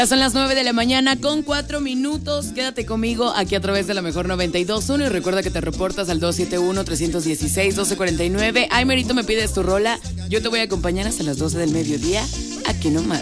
Son las 9 de la mañana con 4 minutos. Quédate conmigo aquí a través de la mejor 92.1 y recuerda que te reportas al 271-316-1249. Ay, Merito, me pides tu rola. Yo te voy a acompañar hasta las 12 del mediodía. Aquí nomás.